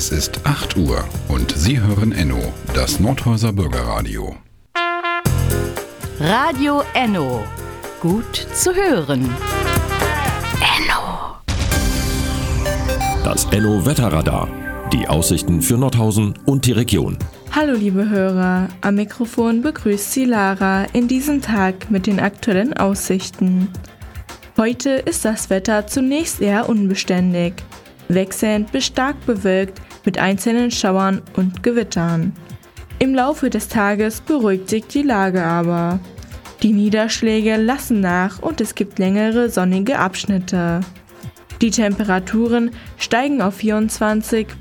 Es ist 8 Uhr und Sie hören Enno, das Nordhäuser Bürgerradio. Radio Enno. Gut zu hören. Enno. Das Enno Wetterradar. Die Aussichten für Nordhausen und die Region. Hallo liebe Hörer, am Mikrofon begrüßt Sie Lara in diesem Tag mit den aktuellen Aussichten. Heute ist das Wetter zunächst eher unbeständig, wechselnd bis stark bewölkt mit einzelnen Schauern und Gewittern. Im Laufe des Tages beruhigt sich die Lage aber. Die Niederschläge lassen nach und es gibt längere sonnige Abschnitte. Die Temperaturen steigen auf 24